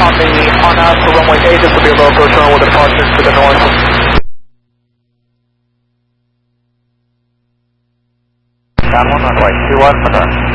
on out for runway 8, this will be a low approach runway with departure to the north. Down 1 runway 21 for north.